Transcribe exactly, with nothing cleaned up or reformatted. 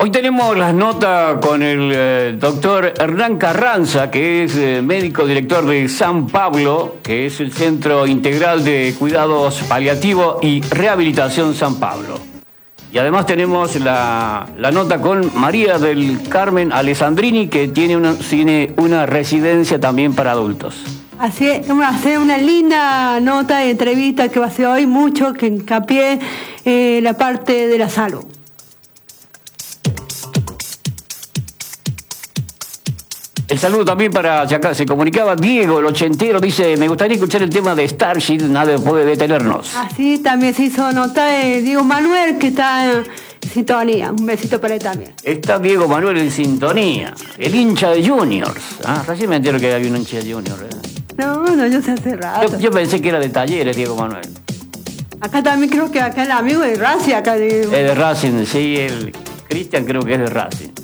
Hoy tenemos las notas con el eh, doctor Hernán Carranza, que es eh, médico director de San Pablo, que es el Centro Integral de Cuidados Paliativos y Rehabilitación San Pablo. Y además tenemos la, la nota con María del Carmen Alessandrini, que tiene una, tiene una residencia también para adultos. Así es, vamos a hacer una linda nota de entrevista que va a ser hoy mucho, que hincapié eh, la parte de la salud. El saludo también para, si acá se comunicaba Diego, el ochentero, dice, me gustaría escuchar el tema de Starship, nadie puede detenernos. Así también se hizo nota de Diego Manuel, que está en sintonía. Un besito para él también. Está Diego Manuel en sintonía, el hincha de Juniors. Ah, recién me entero que había un hincha de Juniors. ¿eh? No, no, yo sé hace rato. Yo, yo pensé que era de Talleres, Diego Manuel. Acá también creo que acá el amigo de Racing, acá de... Es de Racing, sí, el Cristian creo que es de Racing.